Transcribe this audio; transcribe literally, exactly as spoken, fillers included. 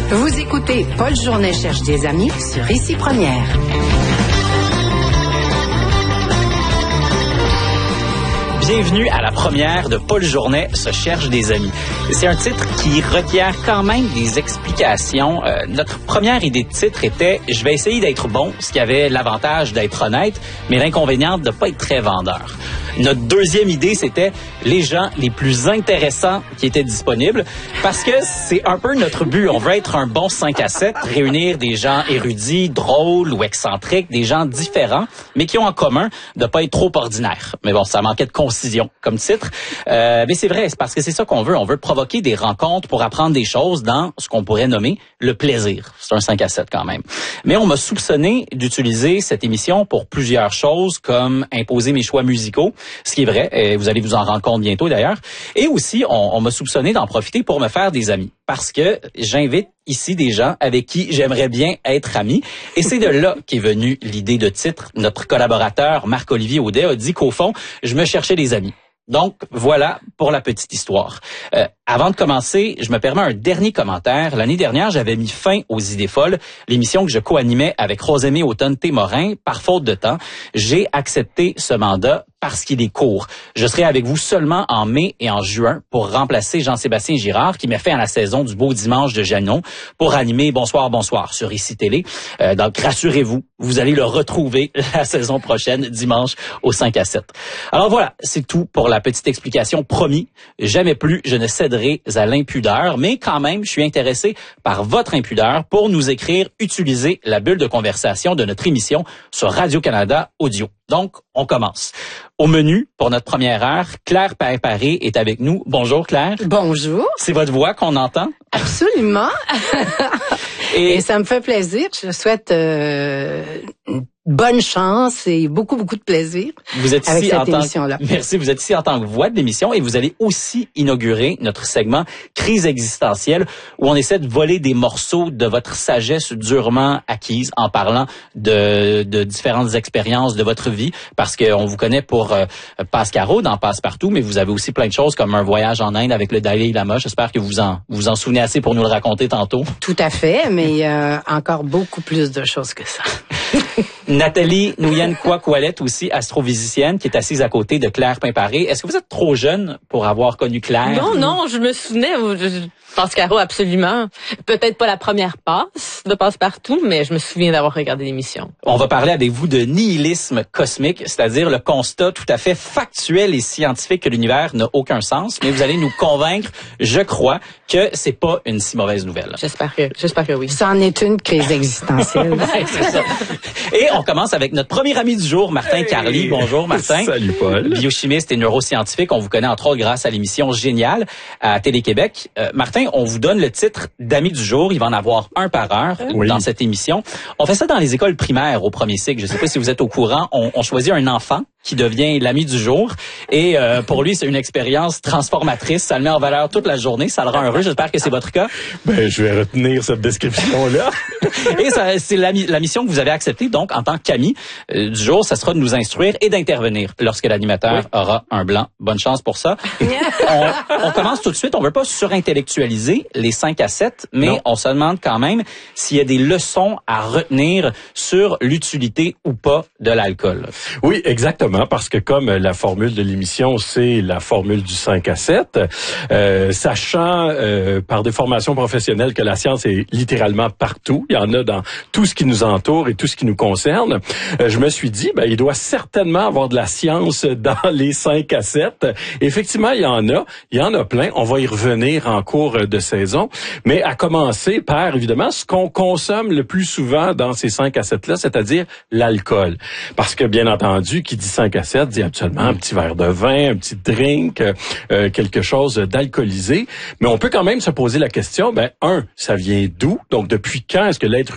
Vous écoutez Paul Journet cherche des amis sur Ici Première. Bienvenue à la première de Paul Journet se cherche des amis. C'est un titre qui requiert quand même des explications. Euh, notre première idée de titre était « Je vais essayer d'être bon », ce qui avait l'avantage d'être honnête, mais l'inconvénient de ne pas être très vendeur. Notre deuxième idée, c'était les gens les plus intéressants qui étaient disponibles, parce que c'est un peu notre but. On veut être un bon cinq à sept, réunir des gens érudits, drôles ou excentriques, des gens différents, mais qui ont en commun de ne pas être trop ordinaires. Mais bon, ça manquait de concision comme titre. Euh, mais c'est vrai, c'est parce que c'est ça qu'on veut. On veut provoquer des rencontres pour apprendre des choses dans ce qu'on pourrait nommer le plaisir. C'est un cinq à sept quand même. Mais on m'a soupçonné d'utiliser cette émission pour plusieurs choses, comme imposer mes choix musicaux, ce qui est vrai, et vous allez vous en rendre compte bientôt d'ailleurs. Et aussi, on, on m'a soupçonné d'en profiter pour me faire des amis, parce que j'invite ici des gens avec qui j'aimerais bien être ami. Et c'est de là qu'est venue l'idée de titre. Notre collaborateur Marc-Olivier Audet a dit qu'au fond, je me cherchais des amis. Donc, voilà pour la petite histoire. Euh, avant de commencer, je me permets un dernier commentaire. L'année dernière, j'avais mis fin aux Idées folles, l'émission que je co-animais avec Rosemée Automne-Témorin, par faute de temps. J'ai accepté ce mandat parce qu'il est court. Je serai avec vous seulement en mai et en juin pour remplacer Jean-Sébastien Girard, qui m'a fait à la saison du Beau Dimanche de Janon, pour animer Bonsoir, Bonsoir sur Ici Télé. Euh, donc, rassurez-vous, vous allez le retrouver la saison prochaine, dimanche, au cinq à sept. Alors voilà, c'est tout pour la petite explication. Promis, jamais plus je ne céderai à l'impudeur, mais quand même, je suis intéressé par votre impudeur pour nous écrire, utiliser la bulle de conversation de notre émission sur Radio-Canada Audio. Donc, on commence. Au menu, pour notre première heure, Claire Pain-Paré est avec nous. Bonjour Claire. Bonjour. C'est votre voix qu'on entend? Absolument. Et, et ça me fait plaisir. Je souhaite euh, bonne chance et beaucoup, beaucoup de plaisir vous êtes avec ici cette en tant, émission-là. Merci. Vous êtes ici en tant que voix de l'émission et vous allez aussi inaugurer notre segment Crise existentielle où on essaie de voler des morceaux de votre sagesse durement acquise en parlant de, de différentes expériences de votre vie, parce qu'on vous connaît pour euh, Passe-Caro dans Passe-Partout, mais vous avez aussi plein de choses comme un voyage en Inde avec le Dalai Lama. J'espère que vous en vous en souvenez assez pour nous le raconter tantôt. Tout à fait, mais euh, encore beaucoup plus de choses que ça. Nathalie Nouyen-Kouakwalette, aussi astrophysicienne, qui est assise à côté de Claire Pain-Paré. Est-ce que vous êtes trop jeune pour avoir connu Claire? Non, non, je me souvenais, je, Passe-Caro, absolument. Peut-être pas la première passe de Passe-Partout, mais je me souviens d'avoir regardé l'émission. On va parler avec vous de nihilisme cosmique, c'est-à-dire le constat tout à fait factuel et scientifique que l'univers n'a aucun sens, mais vous allez nous convaincre, je crois, que c'est pas une si mauvaise nouvelle. J'espère que, j'espère que oui. C'en est une crise existentielle. Ouais, c'est ça. Et on commence avec notre premier ami du jour, Martin hey. Carly. Bonjour Martin. Salut Paul. Biochimiste et neuroscientifique. On vous connaît entre autres grâce à l'émission Génial à Télé-Québec. Euh, Martin, on vous donne le titre d'ami du jour. Il va en avoir un par heure oui. dans cette émission. On fait ça dans les écoles primaires au premier cycle. Je ne sais pas si vous êtes au courant. On, on choisit un enfant qui devient l'ami du jour. Et euh, pour lui, c'est une expérience transformatrice. Ça le met en valeur toute la journée. Ça le rend heureux. J'espère que c'est votre cas. Ben, je vais retenir cette description-là. Et ça, c'est la, la mission que vous avez acceptée. Donc, en tant qu'ami euh, du jour, ça sera de nous instruire et d'intervenir lorsque l'animateur oui. aura un blanc. Bonne chance pour ça. on, on commence tout de suite. On veut pas surintellectualiser les cinq à sept, mais non. on se demande quand même s'il y a des leçons à retenir sur l'utilité ou pas de l'alcool. Oui, exactement. Parce que comme la formule de l'émission, c'est la formule du cinq à sept, euh, sachant euh, par des formations professionnelles que la science est littéralement partout, il y en a dans tout ce qui nous entoure et tout ce qui nous concerne, euh, je me suis dit, ben, il doit certainement avoir de la science dans les cinq à sept. Effectivement, il y en a, il y en a plein, on va y revenir en cours de saison, mais à commencer par, évidemment, ce qu'on consomme le plus souvent dans ces cinq à sept-là, c'est-à-dire l'alcool. Parce que, bien entendu, qui dit cinq à sept dit absolument un petit verre de vin, un petit drink, euh, quelque chose d'alcoolisé. Mais on peut quand même se poser la question, ben, un, ça vient d'où? Donc, depuis quand est-ce que l'être